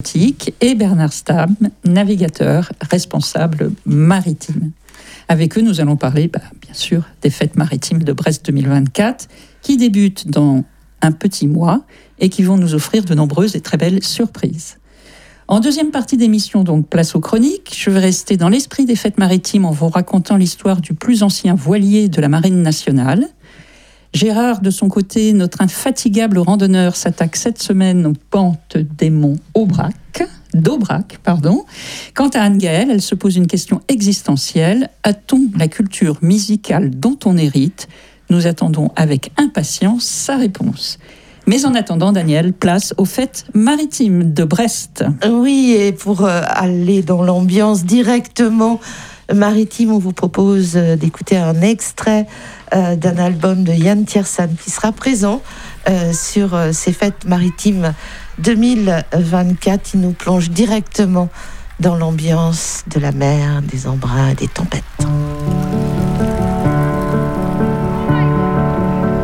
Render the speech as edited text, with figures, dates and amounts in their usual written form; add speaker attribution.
Speaker 1: nautique, et Bernard Stam, navigateur responsable maritime. Avec eux, nous allons parler, bien sûr, des fêtes maritimes de Brest 2024, qui débutent dans un petit mois et qui vont nous offrir de nombreuses et très belles surprises. En deuxième partie d'émission, donc, place aux chroniques, je vais rester dans l'esprit des fêtes maritimes en vous racontant l'histoire du plus ancien voilier de la Marine nationale. Gérard, de son côté, notre infatigable randonneur, s'attaque cette semaine aux pentes des monts d'Aubrac. Quant à Anne-Gaëlle, elle se pose une question existentielle. A-t-on la culture musicale dont on hérite ? Nous attendons avec impatience sa réponse. Mais en attendant, Daniel, place aux fêtes maritimes de Brest.
Speaker 2: Oui, et pour aller dans l'ambiance directement maritime, on vous propose d'écouter un extrait d'un album de Yann Tiersan qui sera présent sur ces fêtes maritimes 2024. Il nous plonge directement dans l'ambiance de la mer, des embruns, des tempêtes.